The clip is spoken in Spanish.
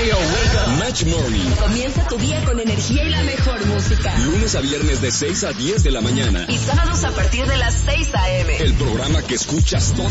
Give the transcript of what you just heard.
Match Morning. Comienza tu día con energía y la mejor música. Lunes a viernes de 6 a 10 de la mañana. Y sábados a partir de las 6 a.m. El programa que escuchas